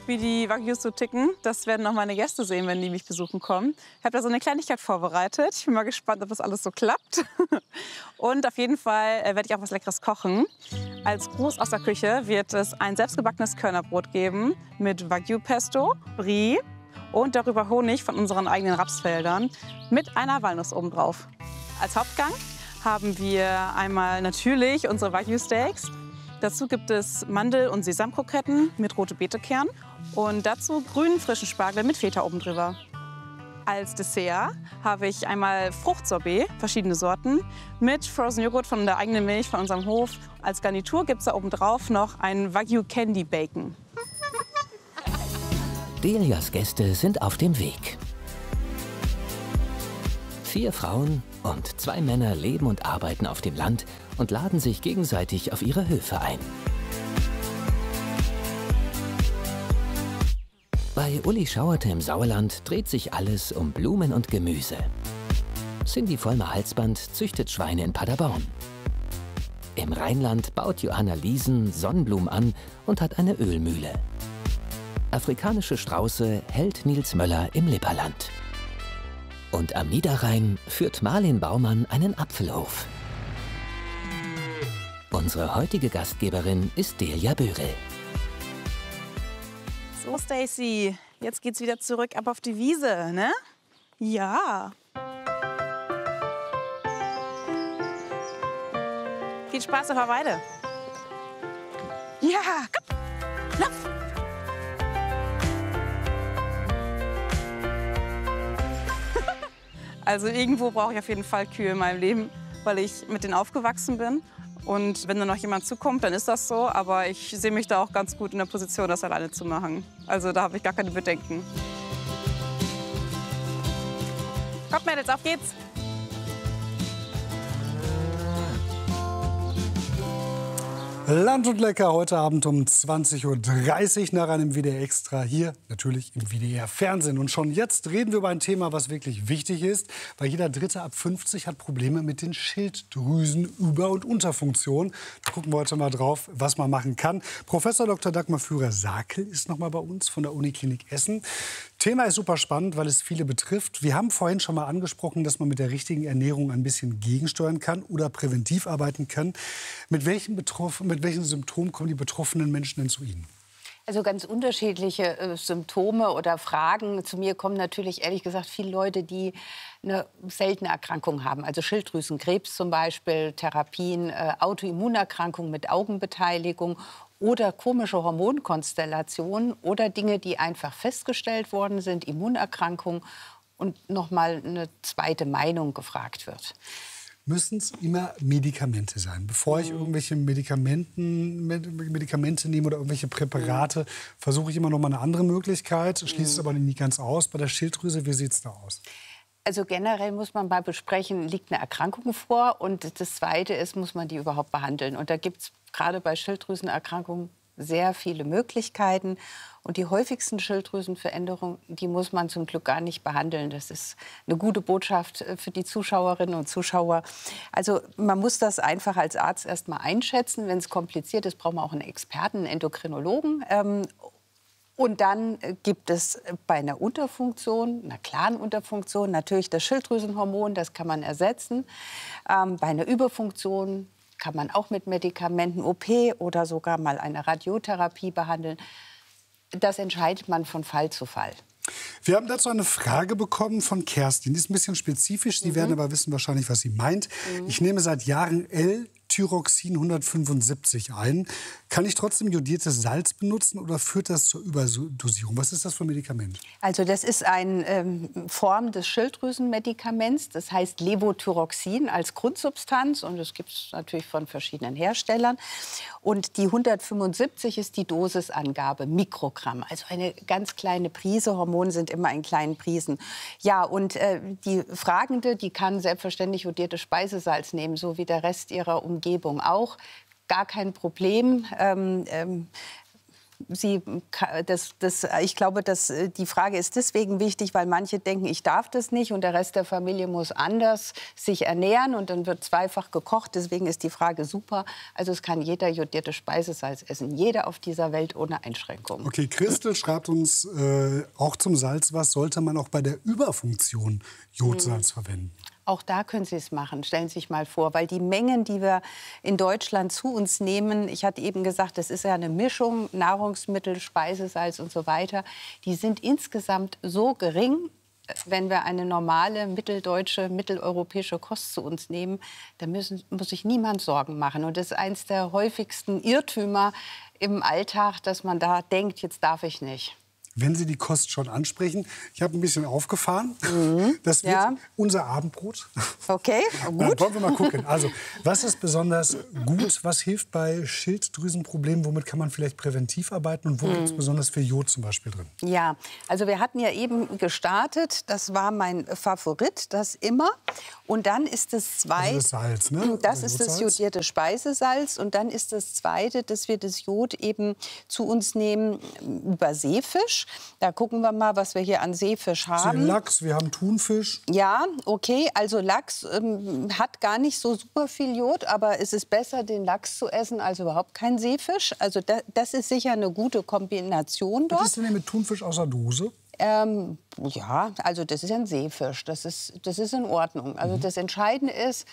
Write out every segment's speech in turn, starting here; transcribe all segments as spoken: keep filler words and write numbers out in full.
wie die Wagyus so ticken. Das werden noch meine Gäste sehen, wenn die mich besuchen kommen. Ich habe da so eine Kleinigkeit vorbereitet. Ich bin mal gespannt, ob das alles so klappt. Und auf jeden Fall äh, werde ich auch was Leckeres kochen. Als Gruß aus der Küche wird es ein selbstgebackenes Körnerbrot geben mit Wagyu-Pesto, Brie und darüber Honig von unseren eigenen Rapsfeldern mit einer Walnuss obendrauf. Als Hauptgang haben wir einmal natürlich unsere Wagyu-Steaks. Dazu gibt es Mandel- und Sesamkroketten mit rote Beetekern und dazu grünen frischen Spargel mit Feta oben drüber. Als Dessert habe ich einmal Fruchtsorbet, verschiedene Sorten, mit Frozen Joghurt von der eigenen Milch von unserem Hof. Als Garnitur gibt es da oben drauf noch ein Wagyu Candy Bacon. Delias Gäste sind auf dem Weg. Vier Frauen und zwei Männer leben und arbeiten auf dem Land und laden sich gegenseitig auf ihre Höfe ein. Bei Uli Schauerte im Sauerland dreht sich alles um Blumen und Gemüse. Cindy Vollmer-Halsband züchtet Schweine in Paderborn. Im Rheinland baut Johanna Liesen Sonnenblumen an und hat eine Ölmühle. Afrikanische Strauße hält Nils Möller im Lipperland. Und am Niederrhein führt Marlin Baumann einen Apfelhof. Unsere heutige Gastgeberin ist Delia Böhrl. So, Stacy, jetzt geht's wieder zurück ab auf die Wiese, ne? Ja. Viel Spaß auf der Weide. Ja, komm, lauf. Also irgendwo brauche ich auf jeden Fall Kühe in meinem Leben, weil ich mit denen aufgewachsen bin. Und wenn da noch jemand zukommt, dann ist das so. Aber ich sehe mich da auch ganz gut in der Position, das alleine zu machen. Also da habe ich gar keine Bedenken. Kommt, Mädels, auf geht's! Land und Lecker heute Abend um zwanzig Uhr dreißig nach einem W D R Extra hier natürlich im W D R Fernsehen. Und schon jetzt reden wir über ein Thema, was wirklich wichtig ist, weil jeder Dritte ab fünfzig hat Probleme mit den Schilddrüsenüber- und Unterfunktionen. Da gucken wir heute mal drauf, was man machen kann. Professor Doktor Dagmar Führer-Sakel ist noch mal bei uns von der Uniklinik Essen. Thema ist super spannend, weil es viele betrifft. Wir haben vorhin schon mal angesprochen, dass man mit der richtigen Ernährung ein bisschen gegensteuern kann oder präventiv arbeiten kann. Mit welchen, Betroff mit welchen Symptomen kommen die betroffenen Menschen denn zu Ihnen? Also ganz unterschiedliche äh, Symptome oder Fragen. Zu mir kommen natürlich ehrlich gesagt viele Leute, die eine seltene Erkrankung haben. Also Schilddrüsenkrebs zum Beispiel, Therapien, äh, Autoimmunerkrankungen mit Augenbeteiligung oder komische Hormonkonstellationen oder Dinge, die einfach festgestellt worden sind, Immunerkrankungen und noch mal eine zweite Meinung gefragt wird. Müssen es immer Medikamente sein? Bevor ich irgendwelche Medikamenten, Medikamente nehme oder irgendwelche Präparate, versuche ich immer noch mal eine andere Möglichkeit, schließe es aber nicht ganz aus. Bei der Schilddrüse, wie sieht es da aus? Also generell muss man mal besprechen, liegt eine Erkrankung vor? Und das Zweite ist, muss man die überhaupt behandeln? Und da gibt es gerade bei Schilddrüsenerkrankungen sehr viele Möglichkeiten. Und die häufigsten Schilddrüsenveränderungen, die muss man zum Glück gar nicht behandeln. Das ist eine gute Botschaft für die Zuschauerinnen und Zuschauer. Also man muss das einfach als Arzt erst mal einschätzen. Wenn es kompliziert ist, braucht man auch einen Experten, einen Endokrinologen. Und dann gibt es bei einer Unterfunktion, einer klaren Unterfunktion, natürlich das Schilddrüsenhormon, das kann man ersetzen. Bei einer Überfunktion kann man auch mit Medikamenten O P oder sogar mal eine Radiotherapie behandeln. Das entscheidet man von Fall zu Fall. Wir haben dazu eine Frage bekommen von Kerstin. Die ist ein bisschen spezifisch. Sie mhm. werden aber wissen wahrscheinlich, was sie meint. Mhm. Ich nehme seit Jahren L-Tyroxin hundertfünfundsiebzig ein. Kann ich trotzdem jodiertes Salz benutzen oder führt das zur Überdosierung? Was ist das für ein Medikament? Also das ist eine ähm, Form des Schilddrüsenmedikaments. Das heißt Levothyroxin als Grundsubstanz. Und das gibt es natürlich von verschiedenen Herstellern. Und die hundertfünfundsiebzig ist die Dosisangabe, Mikrogramm. Also eine ganz kleine Prise. Hormone sind immer in kleinen Prisen. Ja, und äh, die Fragende, die kann selbstverständlich jodiertes Speisesalz nehmen, so wie der Rest ihrer Umgebung auch. Gar kein Problem. Ähm, ähm, Sie, das, das, ich glaube, dass die Frage ist deswegen wichtig, weil manche denken, ich darf das nicht und der Rest der Familie muss anders sich ernähren und dann wird zweifach gekocht. Deswegen ist die Frage super. Also es kann jeder jodierte Speisesalz essen, jeder auf dieser Welt ohne Einschränkung. Okay, Christel schreibt uns äh, auch zum Salz, was sollte man auch bei der Überfunktion Jodsalz mhm. verwenden? Auch da können Sie es machen, stellen Sie sich mal vor. Weil die Mengen, die wir in Deutschland zu uns nehmen, ich hatte eben gesagt, das ist ja eine Mischung, Nahrungsmittel, Speisesalz und so weiter, die sind insgesamt so gering, wenn wir eine normale mitteldeutsche, mitteleuropäische Kost zu uns nehmen, dann müssen, muss sich niemand Sorgen machen. Und das ist eines der häufigsten Irrtümer im Alltag, dass man da denkt, jetzt darf ich nicht. Wenn Sie die Kost schon ansprechen, ich habe ein bisschen aufgefahren. Mhm. Das wird ja unser Abendbrot. Okay, gut. Dann wollen wir mal gucken. Also, was ist besonders gut? Was hilft bei Schilddrüsenproblemen? Womit kann man vielleicht präventiv arbeiten? Und wo mhm. gibt es besonders viel Jod zum Beispiel drin? Ja, also wir hatten ja eben gestartet. Das war mein Favorit, das immer. Und dann ist das zweite, also das Salz, ne? Das ist das jodierte Speisesalz. Und dann ist das zweite, dass wir das Jod eben zu uns nehmen über Seefisch. Da gucken wir mal, was wir hier an Seefisch haben. Wir haben Lachs, wir haben Thunfisch. Ja, okay. Also Lachs ähm, hat gar nicht so super viel Jod, aber es ist besser, den Lachs zu essen, als überhaupt kein Seefisch. Also da, das ist sicher eine gute Kombination dort. Was ist denn mit Thunfisch aus der Dose? Ähm, ja, also das ist ein Seefisch. Das ist, das ist in Ordnung. Also mhm. das Entscheidende ist,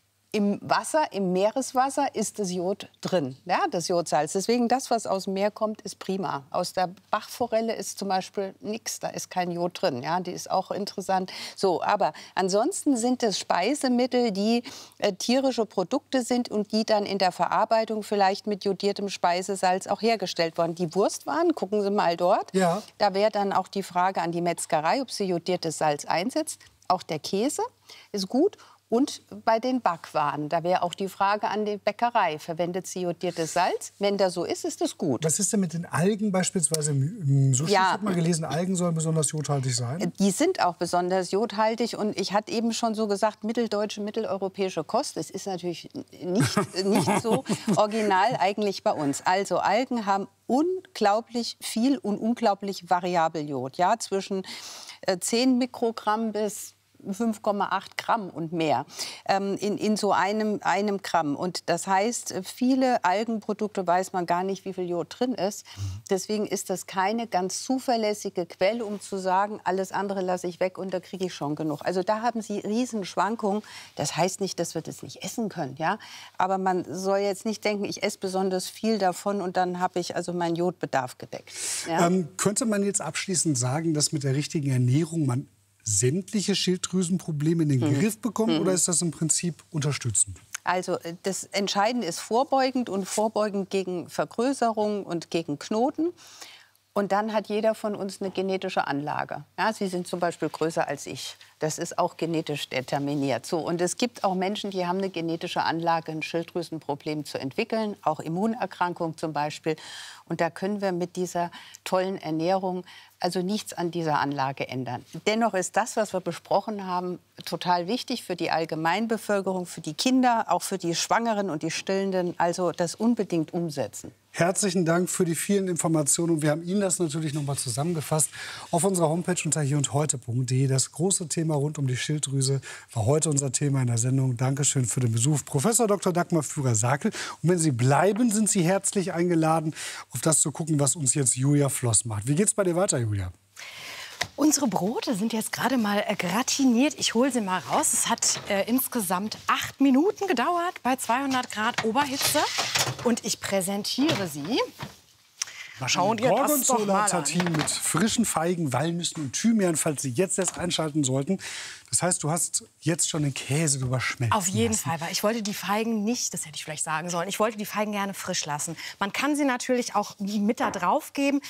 im Wasser, im Meereswasser ist das Jod drin, ja, das Jodsalz. Deswegen das, was aus dem Meer kommt, ist prima. Aus der Bachforelle ist zum Beispiel nichts, da ist kein Jod drin. Ja, die ist auch interessant. So, aber ansonsten sind es Speisemittel, die äh, tierische Produkte sind und die dann in der Verarbeitung vielleicht mit jodiertem Speisesalz auch hergestellt worden. Die Wurstwaren, gucken Sie mal dort. Ja. Da wäre dann auch die Frage an die Metzgerei, ob sie jodiertes Salz einsetzt. Auch der Käse ist gut. Und bei den Backwaren, da wäre auch die Frage an die Bäckerei, verwendet sie jodiertes Salz? Wenn das so ist, ist das gut. Was ist denn mit den Algen beispielsweise im Sushi? Ja. Ich habe mal gelesen, Algen sollen besonders jodhaltig sein. Die sind auch besonders jodhaltig. Und ich hatte eben schon so gesagt, mitteldeutsche, mitteleuropäische Kost. Das ist natürlich nicht, nicht so original eigentlich bei uns. Also Algen haben unglaublich viel und unglaublich variabel Jod. Ja, zwischen zehn Mikrogramm bis fünf Komma acht Gramm und mehr ähm, in, in so einem, einem Gramm. Und das heißt, viele Algenprodukte weiß man gar nicht, wie viel Jod drin ist. Deswegen ist das keine ganz zuverlässige Quelle, um zu sagen, alles andere lasse ich weg und da kriege ich schon genug. Also da haben Sie Riesenschwankungen. Das heißt nicht, dass wir das nicht essen können, ja? Aber man soll jetzt nicht denken, ich esse besonders viel davon und dann habe ich also meinen Jodbedarf gedeckt. Ja? Ähm, könnte man jetzt abschließend sagen, dass mit der richtigen Ernährung man sämtliche Schilddrüsenprobleme in den mhm. Griff bekommt, mhm. oder ist das im Prinzip unterstützend? Also das Entscheidende ist vorbeugend und vorbeugend gegen Vergrößerung und gegen Knoten. Und dann hat jeder von uns eine genetische Anlage. Ja, Sie sind zum Beispiel größer als ich. Das ist auch genetisch determiniert. So, und es gibt auch Menschen, die haben eine genetische Anlage, ein Schilddrüsenproblem zu entwickeln, auch Immunerkrankung zum Beispiel. Und da können wir mit dieser tollen Ernährung also nichts an dieser Anlage ändern. Dennoch ist das, was wir besprochen haben, total wichtig für die Allgemeinbevölkerung, für die Kinder, auch für die Schwangeren und die Stillenden. Also das unbedingt umsetzen. Herzlichen Dank für die vielen Informationen. Und wir haben Ihnen das natürlich noch mal zusammengefasst auf unserer Homepage unter hier und heute punkt de. Das große Thema rund um die Schilddrüse war heute unser Thema in der Sendung. Dankeschön für den Besuch, Professor Doktor Dagmar Führer-Sakel. Und wenn Sie bleiben, sind Sie herzlich eingeladen, auf das zu gucken, was uns jetzt Julia Floss macht. Wie geht's bei dir weiter, Julia? Unsere Brote sind jetzt gerade mal äh, gratiniert. Ich hole sie mal raus. Es hat äh, insgesamt acht Minuten gedauert bei zweihundert Grad Oberhitze. Und ich präsentiere sie. Mal schauen, Gorgonzola-Tartine mit frischen Feigen, Walnüssen und Thymian, falls Sie jetzt erst einschalten sollten. Das heißt, du hast jetzt schon den Käse drüber schmelzen Auf jeden lassen. Fall, weil ich wollte die Feigen nicht, das hätte ich vielleicht sagen sollen, ich wollte die Feigen gerne frisch lassen. Man kann sie natürlich auch mit da drauf geben.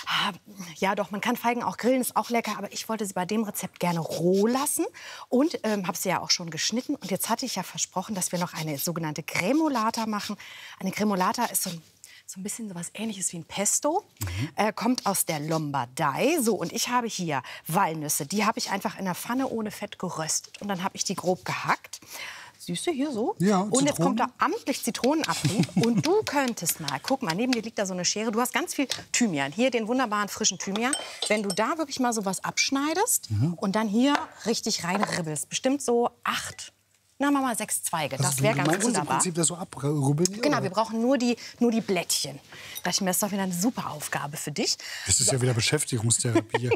Ja doch, man kann Feigen auch grillen, ist auch lecker, aber ich wollte sie bei dem Rezept gerne roh lassen und ähm, habe sie ja auch schon geschnitten. Und jetzt hatte ich ja versprochen, dass wir noch eine sogenannte Gremolata machen. Eine Gremolata ist so ein So ein bisschen so was Ähnliches wie ein Pesto. Mhm. Äh, kommt aus der Lombardei. So, und ich habe hier Walnüsse. Die habe ich einfach in der Pfanne ohne Fett geröstet. Und dann habe ich die grob gehackt. Siehst du hier so? Ja, und jetzt Zitronen. kommt da amtlich Zitronenabrieb. Und du könntest mal, guck mal, neben dir liegt da so eine Schere. Du hast ganz viel Thymian. Hier den wunderbaren frischen Thymian. Wenn du da wirklich mal so was abschneidest mhm. und dann hier richtig reinribbelst, bestimmt so acht, na mal sechs Zweige. Das Also, wäre du ganz meinst wunderbar. Im Prinzip das so abrubbeln? Genau, oder? wir brauchen nur die, nur die Blättchen. Da dachte ich mir, das ist doch wieder eine super Aufgabe für dich. Das ist ja wieder Beschäftigungstherapie.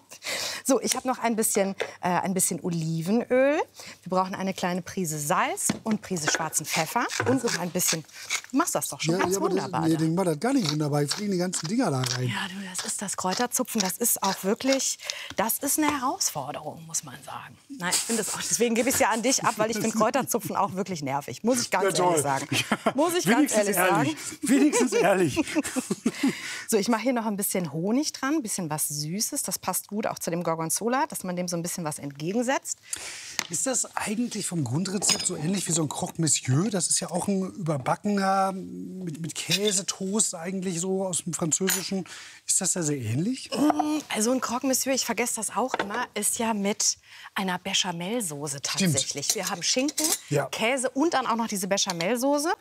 So, ich habe noch ein bisschen, äh, ein bisschen Olivenöl. Wir brauchen eine kleine Prise Salz und Prise schwarzen Pfeffer. Und noch ein bisschen, du machst das doch schon ja, ganz ja, aber wunderbar. Das, nee, da. den macht das gar nicht wunderbar. Ich fliegen die ganzen Dinger da rein. Ja, du, das ist das Kräuterzupfen. Das ist auch wirklich, das ist eine Herausforderung, muss man sagen. Nein, ich finde es auch. Deswegen gebe ich es ja an dich ab, weil ich finde Kräuterzupfen auch wirklich nervig. Muss ich ganz Ja, ehrlich sagen. Ja, Muss ich ganz wenigstens ehrlich ehrlich. sagen. Wenigstens ehrlich. So, ich mache hier noch ein bisschen Honig dran, ein bisschen was Süßes. Das passt gut auch zu dem Gorgonzola, dass man dem so ein bisschen was entgegensetzt. Ist das eigentlich vom Grundrezept so ähnlich wie so ein Croque Monsieur? Das ist ja auch ein überbackener mit, mit Käsetoast eigentlich so aus dem Französischen. Ist das da sehr ähnlich? Also ein Croque Monsieur, ich vergesse das auch immer, ist ja mit einer Bechamelsoße tatsächlich. Stimmt. Wir haben Schinken, Ja. Käse und dann auch noch diese Bechamelsoße.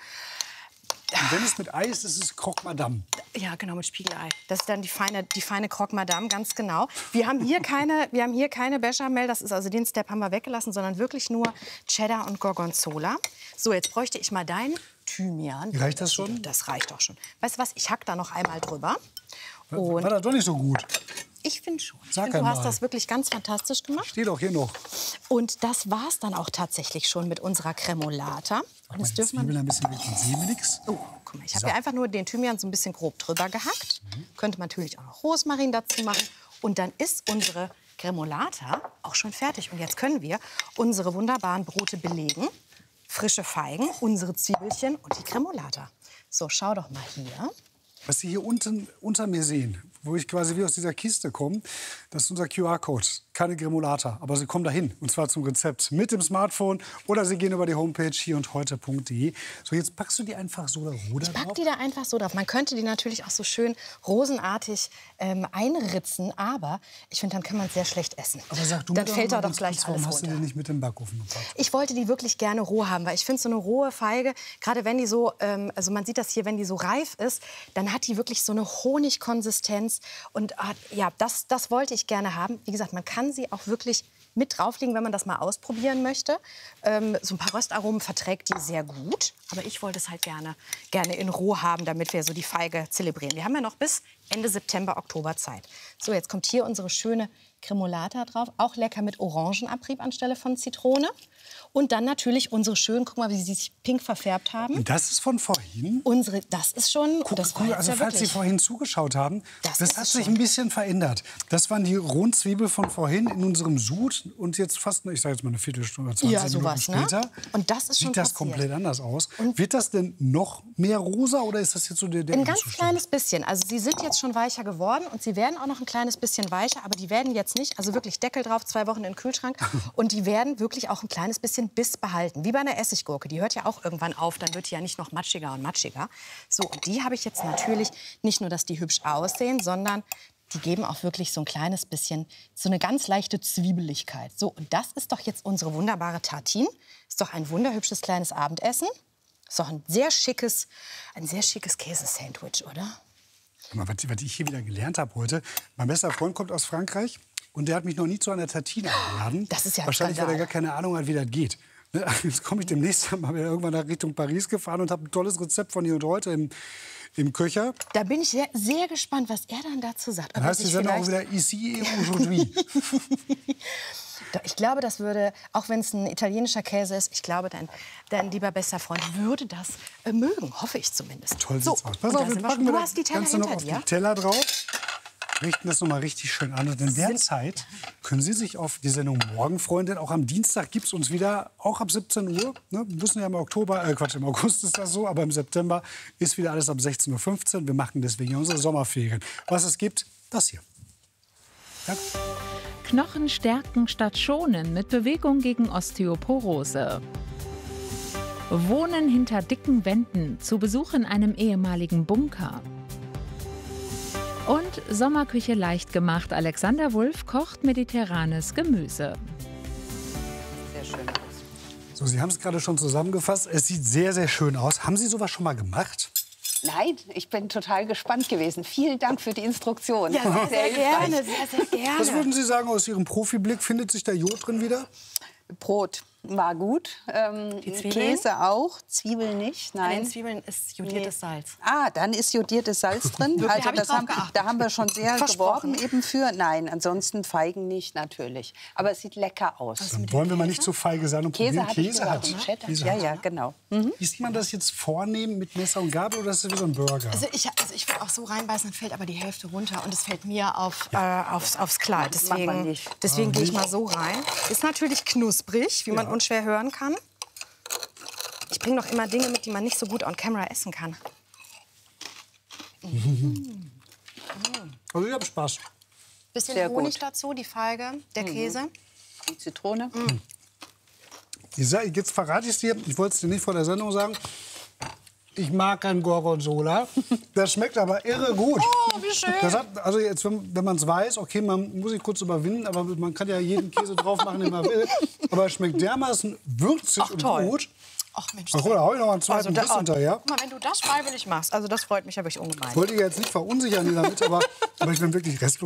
Und wenn es mit Ei ist, ist es Croque Madame. Ja, genau, mit Spiegelei. Das ist dann die feine, die feine Croque Madame, ganz genau. Wir haben hier keine, wir haben hier keine Bechamel, das ist also den Step haben wir weggelassen, sondern wirklich nur Cheddar und Gorgonzola. So, jetzt bräuchte ich mal deinen Thymian. Reicht das schon? Das reicht doch schon. Weißt du was, ich hack da noch einmal drüber. War, war das doch nicht so gut? Ich finde schon. Ich Sag find, du hast einmal. das wirklich ganz fantastisch gemacht. Steht auch hier noch. Und das war's dann auch tatsächlich schon mit unserer Cremolata. Und jetzt dürfen Zwiebeln wir... ein bisschen richtig sämelig. Oh, guck mal, ich habe So. hier einfach nur den Thymian so ein bisschen grob drüber gehackt. Könnte man natürlich auch noch Rosmarin dazu machen. Und dann ist unsere Cremolata auch schon fertig. Und jetzt können wir unsere wunderbaren Brote belegen. Frische Feigen, unsere Zwiebelchen und die Cremolata. So, schau doch mal hier. Was Sie hier unten unter mir sehen, wo ich quasi wie aus dieser Kiste komme, das ist unser Q R-Code. Keine Gremolata, aber Sie kommen dahin, und zwar zum Rezept mit dem Smartphone oder Sie gehen über die Homepage hier und heute punkt de. So, jetzt packst du die einfach so da roh da Ich pack drauf. die da einfach so drauf. Man könnte die natürlich auch so schön rosenartig ähm, einritzen, aber ich finde, dann kann man es sehr schlecht essen. Aber sag du dann mir doch fällt mal da doch ganz gleich kurz, warum alles hast du runter. den nicht mit dem Backofen gepackt? Ich wollte die wirklich gerne roh haben, weil ich finde so eine rohe Feige, gerade wenn die so, ähm, also man sieht das hier, wenn die so reif ist, dann hat die wirklich so eine Honigkonsistenz und äh, ja, das, das wollte ich gerne haben. Wie gesagt, man kann sie auch wirklich mit drauflegen, wenn man das mal ausprobieren möchte. Ähm, so ein paar Röstaromen verträgt die sehr gut, aber ich wollte es halt gerne, gerne in roh haben, damit wir so die Feige zelebrieren. Wir haben ja noch bis Ende September, Oktober Zeit. So, jetzt kommt hier unsere schöne Cremolata drauf, auch lecker mit Orangenabrieb anstelle von Zitrone. Und dann natürlich unsere schönen, guck mal, wie sie sich pink verfärbt haben. Und das ist von vorhin? Unsere, das ist schon, Guck, das war guck, jetzt also ja falls Sie wirklich. vorhin zugeschaut haben, Das das, ist hat es sich schon. ein bisschen verändert. Das waren die rohen Zwiebeln von vorhin in unserem Sud und jetzt fast, ich sage jetzt mal eine Viertelstunde, zwanzig Ja, Minuten sowas, ne? später. Und das ist schon sieht das passiert. komplett anders aus. Und- Wird das denn noch mehr rosa oder ist das jetzt so der, der Ein ganz Endzustand? kleines bisschen. Also sie sind jetzt schon weicher geworden und sie werden auch noch ein kleines bisschen weicher, aber die werden jetzt nicht, also wirklich Deckel drauf, zwei Wochen in den Kühlschrank und die werden wirklich auch ein kleines bisschen Biss behalten, wie bei einer Essiggurke. Die hört ja auch irgendwann auf, dann wird die ja nicht noch matschiger und matschiger. So, und die habe ich jetzt natürlich nicht nur, dass die hübsch aussehen, sondern die geben auch wirklich so ein kleines bisschen, so eine ganz leichte Zwiebeligkeit. So, und das ist doch jetzt unsere wunderbare Tartine. Ist doch ein wunderhübsches kleines Abendessen. Ist doch ein sehr schickes, ein sehr schickes Käsesandwich, oder? Mal, was, was ich hier wieder gelernt habe heute, mein bester Freund kommt aus Frankreich und der hat mich noch nie zu einer Tartine eingeladen. Das ist ja ein Wahrscheinlich, weil er Skandal. gar keine Ahnung hat, wie das geht. Ne, Jetzt komme ich demnächst mal wieder irgendwann nach Richtung Paris gefahren und habe ein tolles Rezept von hier und heute im, im Köcher. Da bin ich sehr, sehr gespannt, was er dann dazu sagt. Ob Dann er heißt die sich Sendung auch vielleicht- wieder Ici et aujourd'hui. Doch, ich glaube, das würde, auch wenn es ein italienischer Käse ist, ich glaube, dein, dein lieber bester Freund würde das äh, mögen, hoffe ich zumindest. Toll so, sieht's aus. Pass und auf, da wir sind wir packen schon. wir Du das hast die Teller Ganze noch hinter auf dir. den Teller drauf. Richten das noch mal richtig schön an. Und in der Sind- Zeit können Sie sich auf die Sendung morgen freuen, denn auch am Dienstag gibt es uns wieder, auch ab siebzehn Uhr. Ne? Wir wissen ja im Oktober, äh Quatsch, im August ist das so, aber im September ist wieder alles ab sechzehn Uhr fünfzehn. Wir machen deswegen ja unsere Sommerferien. Was es gibt, das hier. Danke. Knochen stärken statt schonen mit Bewegung gegen Osteoporose. Wohnen hinter dicken Wänden, zu Besuch in einem ehemaligen Bunker. Und Sommerküche leicht gemacht. Alexander Wulff kocht mediterranes Gemüse. Sehr schön aus. So, Sie haben es gerade schon zusammengefasst. Es sieht sehr, sehr schön aus. Haben Sie sowas schon mal gemacht? Nein, ich bin total gespannt gewesen. Vielen Dank für die Instruktion. Ja, sehr, sehr hilfreich. gerne, sehr, sehr gerne. Was würden Sie sagen aus Ihrem Profiblick? Findet sich da Jod drin wieder? Brot war gut. Ähm, Die Zwiebeln? Käse auch. Zwiebeln nicht. An den Nein. Zwiebeln ist jodiertes Salz. Ah, dann ist jodiertes Salz drin. Wirklich, Also hab ich das drauf haben, geachtet. da haben wir schon sehr Versprochen. geworben eben für. Nein, ansonsten Feigen nicht natürlich. Aber es sieht lecker aus. Dann wollen wir mal nicht zu feige sein und Käse probieren. hatte ich Käse gesagt, hat. und Cheddar. Käse Ja, hat. ja, genau. Mhm. Isst man das jetzt vornehmen mit Messer und Gabel oder ist das wie so ein Burger? Also ich, also ich würde auch so reinbeißen, dann fällt aber die Hälfte runter und es fällt mir auf, äh, aufs, aufs Kleid. Macht man Deswegen, nicht. deswegen gehe ich mal so rein. Ist natürlich knusprig, wie man Ja. unschwer hören kann. Ich bringe noch immer Dinge mit, die man nicht so gut on camera essen kann. Also ich habe Spaß. Bisschen Sehr Honig gut. dazu, die Feige, der Käse. Die Zitrone. Ich sag, jetzt verrate ich es dir. Ich wollte es dir nicht vor der Sendung sagen. Ich mag kein Gorgonzola. Das schmeckt aber irre gut. Oh, wie schön. Das hat, also jetzt, wenn, wenn man es weiß, okay, man muss sich kurz überwinden, aber man kann ja jeden Käse drauf machen, den man will. Aber es schmeckt dermaßen würzig Ach, und toll. gut. Ach Mensch. Ach, da hau ich noch mal einen zweiten da- Biss hinterher. Guck mal, wenn du das freiwillig machst, also das freut mich ja wirklich ungemein. Ich wollte ja jetzt nicht verunsichern hier damit, aber, aber ich bin wirklich restlos.